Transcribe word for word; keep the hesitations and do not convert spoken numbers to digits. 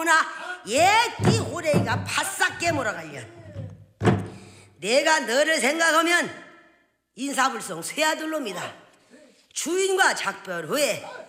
어나 예띠 호랭이가 바싹 깨물어갈려. 내가 너를 생각하면 인사불성 쇠아들놈이다. 주인과 작별 후에